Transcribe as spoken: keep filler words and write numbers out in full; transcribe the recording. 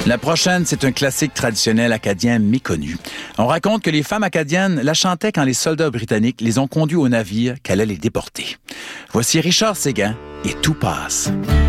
La prochaine, c'est un classique traditionnel acadien méconnu. On raconte que les femmes acadiennes la chantaient quand les soldats britanniques les ont conduits au navire qu'allaient les déporter. Voici Richard Séguin et Tout passe.